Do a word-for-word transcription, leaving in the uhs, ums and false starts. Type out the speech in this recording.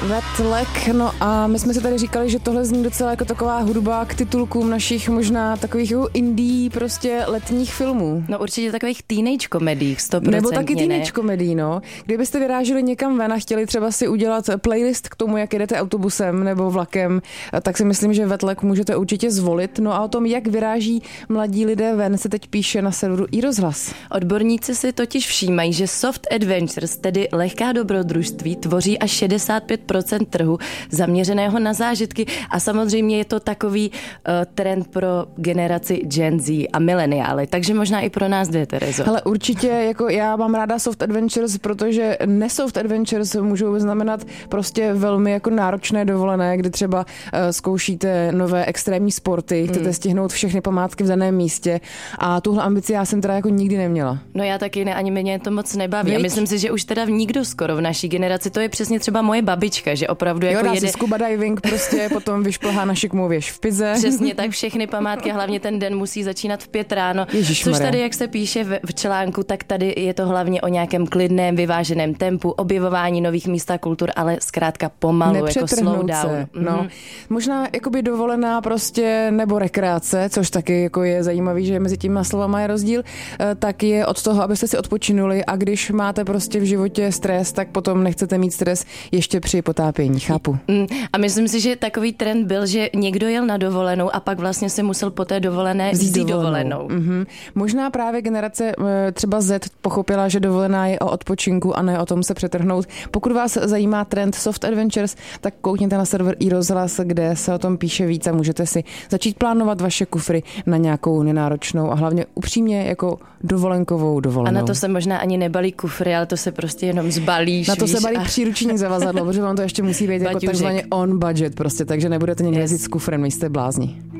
Wet Leg, no a my jsme si tady říkali, že tohle zní docela jako taková hudba k titulkům našich možná takových jako indie prostě letních filmů. No určitě takových teenage komediích, sto procent. Nebo taky teenage komedii, no. Kdybyste vyráželi někam ven a chtěli třeba si udělat playlist k tomu, jak jedete autobusem nebo vlakem, tak si myslím, že Wet Leg můžete určitě zvolit. No a o tom, jak vyráží mladí lidé ven, se teď píše na serveru iRozhlas. Odborníci si totiž všímají, že soft adventures, tedy lehká dobrodružství, tvoří až šedesát pět procent trhu zaměřeného na zážitky a samozřejmě je to takový uh, trend pro generaci Gen Z a mileniály, takže možná i pro nás dvě, Terezo. Hele, určitě, jako já mám ráda soft adventures, protože nesoft adventures můžou znamenat prostě velmi jako náročné dovolené, kdy třeba uh, zkoušíte nové extrémní sporty, chcete hmm. stihnout všechny památky v daném místě a tuhle ambici já jsem teda jako nikdy neměla. No já taky ne, ani mě to moc nebaví. Víč? A myslím si, že už teda nikdo skoro v naší generaci, to je přesně třeba moje babička, že opravdu jako jo, jede... Jo, scuba diving prostě, potom vyšplhá na šikmou věž v Pize. Přesně tak, všechny památky a hlavně ten den musí začínat v pět ráno. Ježišmarja. Což tady, jak se píše v, v článku, tak tady je to hlavně o nějakém klidném, vyváženém tempu, objevování nových míst a kultur, ale zkrátka pomalu, jako slow down. Se, no. Mm-hmm. Možná jakoby dovolená prostě, nebo rekreace, což taky jako je zajímavý, že mezi těma slovama je rozdíl, tak je od toho, abyste si odpočinuli a když máte prostě v životě stres, tak potom nechcete mít stres ještě při potápění, chápu. Mm, a myslím si, že takový trend byl, že někdo jel na dovolenou a pak vlastně se musel po té dovolené vzít dovolenou. Mm-hmm. Možná právě generace třeba Z pochopila, že dovolená je o odpočinku a ne o tom se přetrhnout. Pokud vás zajímá trend soft adventures, tak koukněte na server iRozhlas, kde se o tom píše víc a můžete si začít plánovat vaše kufry na nějakou nenáročnou a hlavně upřímně jako dovolenkovou dovolenou. A na to se možná ani nebalí kufry, ale to se prostě jenom zbalíš. Na to víš, se balí a... příruční zavazadlo, protože vám to ještě musí být jako takzvaně on budget prostě, takže nebudete někde jezdit s kufrem, nejste blázni.